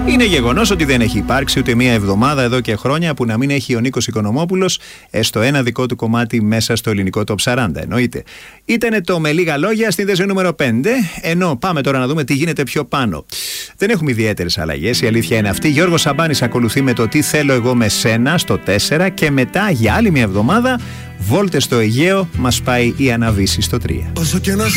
Είναι γεγονός ότι δεν έχει υπάρξει ούτε μία εβδομάδα εδώ και χρόνια που να μην έχει ο Νίκος Οικονομόπουλος έστω ένα δικό του κομμάτι μέσα στο ελληνικό Top 40. Εννοείται. Ήτανε το με λίγα λόγια στη θέση νούμερο 5, ενώ πάμε τώρα να δούμε τι γίνεται πιο πάνω. Δεν έχουμε ιδιαίτερες αλλαγές, η αλήθεια είναι αυτή. Γιώργος Σαμπάνης ακολουθεί με το Τι θέλω εγώ με σένα στο 4 και μετά για άλλη μια εβδομάδα βόλτες στο Αιγαίο μας πάει η Αναβίση στο 3. Όσο και να